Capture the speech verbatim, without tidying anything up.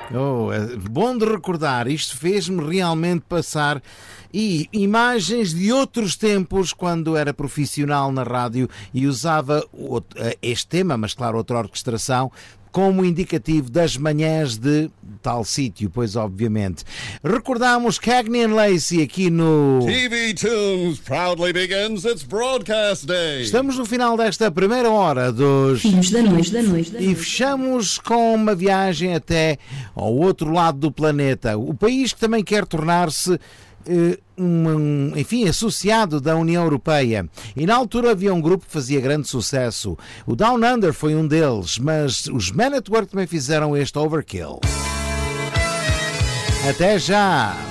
Oh, é bom de recordar, isto fez-me realmente passar e imagens de outros tempos quando era profissional na rádio e usava este tema, mas claro, outra orquestração, como indicativo das manhãs de tal sítio, pois obviamente. Recordamos Cagney and Lacey aqui no T V Tunes proudly begins its broadcast day. Estamos no final desta primeira hora dos Filhos da Noite, da Noite, da Noite. E fechamos com uma viagem até ao outro lado do planeta. O país que também quer tornar-se Um, enfim, associado da União Europeia. E na altura havia um grupo que fazia grande sucesso. O Down Under foi um deles, mas os Men at Work também fizeram este Overkill. Até já!